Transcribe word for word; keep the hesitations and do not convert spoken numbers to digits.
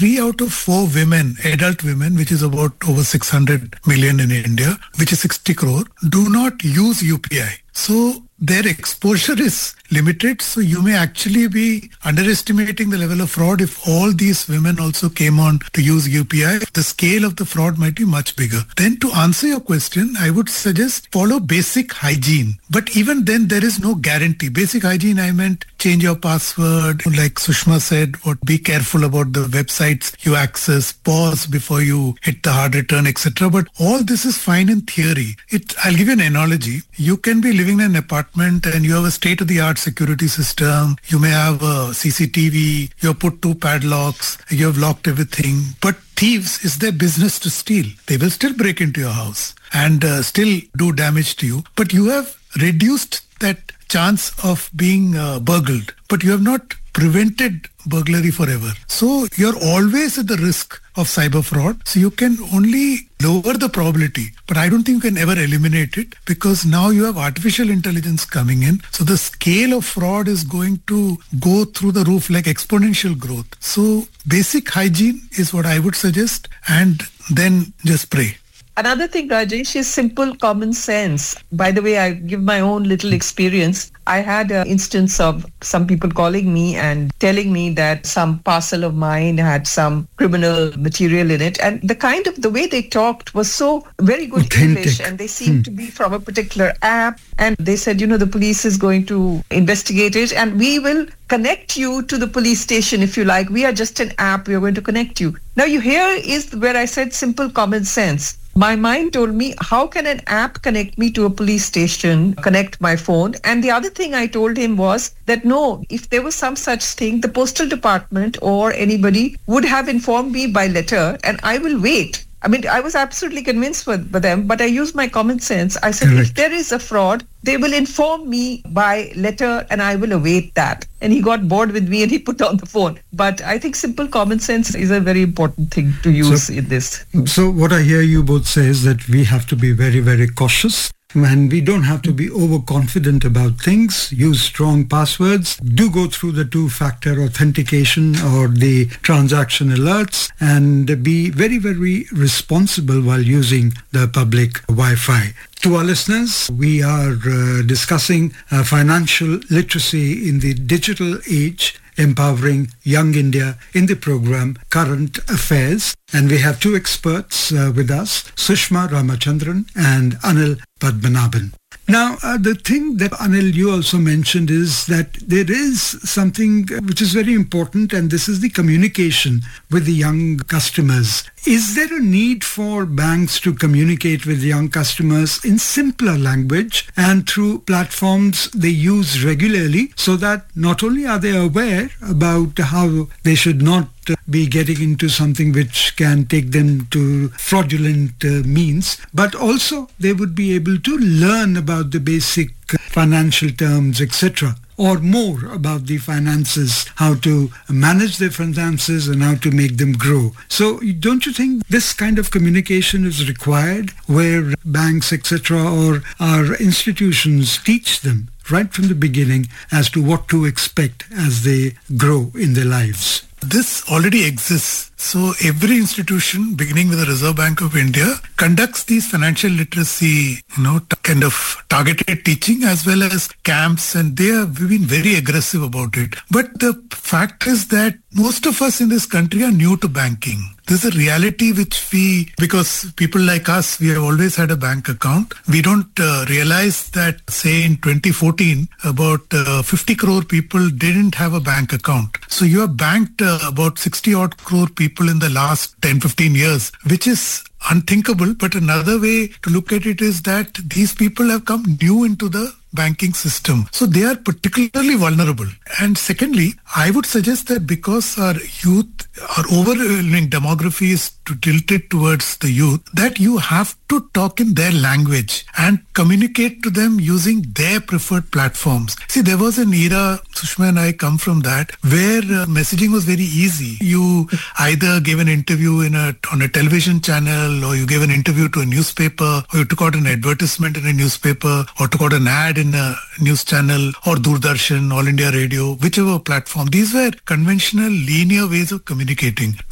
three out of four women, adult women, which is about over six hundred million in India, which is sixty crore, do not use U P I. So their exposure is limited. So you may actually be underestimating the level of fraud. If all these women also came on to use U P I, the scale of the fraud might be much bigger. Then to answer your question, I would suggest follow basic hygiene. But even then, there is no guarantee. Basic hygiene, I meant change your password. Like Sushma said, what be careful about the websites you access, pause before you hit the hard return, et cetera. But all this is fine in theory. It, I'll give you an analogy. You can be living in an apartment and you have a state-of-the-art security system. You may have a C C T V. You have put two padlocks. You have locked everything. But thieves, it's their business to steal. They will still break into your house and uh, still do damage to you. But you have reduced that chance of being uh, burgled. But you have not prevented burglary forever. So you're always at the risk of cyber fraud. So you can only lower the probability, but I don't think you can ever eliminate it because now you have artificial intelligence coming in. So the scale of fraud is going to go through the roof like exponential growth. So basic hygiene is what I would suggest, and then just pray. Another thing, Rajesh, is simple common sense. By the way, I give my own little experience. I had an instance of some people calling me and telling me that some parcel of mine had some criminal material in it. And the kind of, the way they talked was so very good authentic. English, and they seemed hmm. to be from a particular app. And they said, you know, the police is going to investigate it and we will connect you to the police station if you like. We are just an app. We are going to connect you. Now, you here is where I said simple common sense. My mind told me, how can an app connect me to a police station, connect my phone? And the other thing I told him was that no, if there was some such thing, the postal department or anybody would have informed me by letter and I will wait. I mean, I was absolutely convinced for, for them, but I used my common sense. I said, Correct. If there is a fraud, they will inform me by letter and I will await that. And he got bored with me and he put on the phone. But I think simple common sense is a very important thing to use so, in this. So what I hear you both say is that we have to be very, very cautious. And we don't have to be overconfident about things. Use strong passwords. Do go through the two-factor authentication or the transaction alerts and be very, very responsible while using the public Wi-Fi. To our listeners, we are uh, discussing uh, financial literacy in the digital age, empowering young India in the program Current Affairs. And we have two experts uh, with us, Sushma Ramachandran and Anil Padmanabhan. Now, uh, the thing that Anil, you also mentioned is that there is something which is very important, and this is the communication with the young customers. Is there a need for banks to communicate with young customers in simpler language and through platforms they use regularly so that not only are they aware about how they should not be getting into something which can take them to fraudulent uh, means, but also they would be able to learn about the basic financial terms, et cetera, or more about the finances, how to manage their finances and how to make them grow. So don't you think this kind of communication is required where banks, et cetera, or our institutions teach them right from the beginning as to what to expect as they grow in their lives? This already exists. So every institution, beginning with the Reserve Bank of India, conducts these financial literacy, you know, t- kind of targeted teaching as well as camps, and they have been very aggressive about it. But the fact is that most of us in this country are new to banking. There's a reality which we, because people like us, we have always had a bank account. We don't uh, realize that, say, in twenty fourteen, about uh, fifty crore people didn't have a bank account. So you have banked uh, about sixty odd crore people in the last ten, fifteen years, which is unthinkable. But another way to look at it is that these people have come new into the banking system. So they are particularly vulnerable. And secondly, I would suggest that because our youth, our overwhelming demography is to tilted towards the youth, that you have to talk in their language and communicate to them using their preferred platforms. See, there was an era, Sushma and I come from that, where uh, messaging was very easy. You either gave an interview in a on a television channel, or you gave an interview to a newspaper, or you took out an advertisement in a newspaper, or took out an ad in a news channel, or Doordarshan, All India Radio, whichever platform. These were conventional linear ways of communicating.